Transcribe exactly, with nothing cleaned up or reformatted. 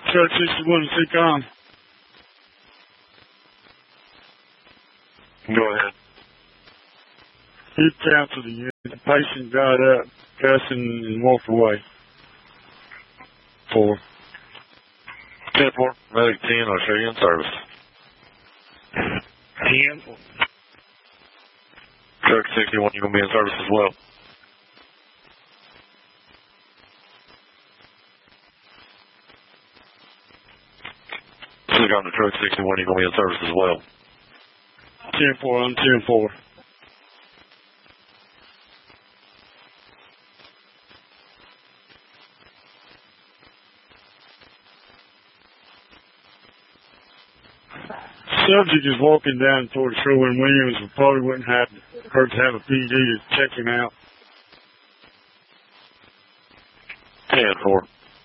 Truck sixty-one to Seacom. Go ahead. He canceled the unit. The patient got up, cussing, and walked away. Four. ten four, Medic ten, I'll show you in service. ten. Truck sixty-one, you're going to be in service as well. Silicon to truck sixty-one, you're going to be in service as well. ten four, I'm ten four. Subject is walking down toward Sherwin-Williams. We probably wouldn't have hurt to have a P D to check him out. ten four.